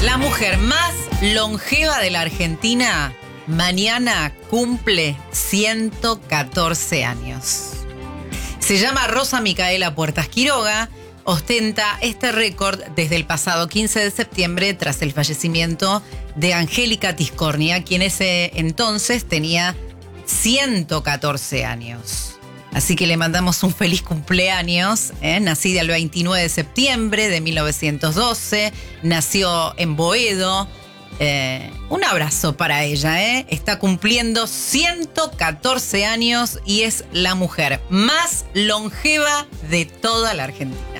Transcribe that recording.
La mujer más longeva de la Argentina mañana cumple 114 años. Se llama Rosa Micaela Puertas Quiroga. Ostenta este récord desde el pasado 15 de septiembre tras el fallecimiento de Angélica Tiscornia, quien ese entonces tenía 114 años. Así que le mandamos un feliz cumpleaños. Nacida el 29 de septiembre de 1912, nació en Boedo. Un abrazo para ella. Está cumpliendo 114 años y es la mujer más longeva de toda la Argentina.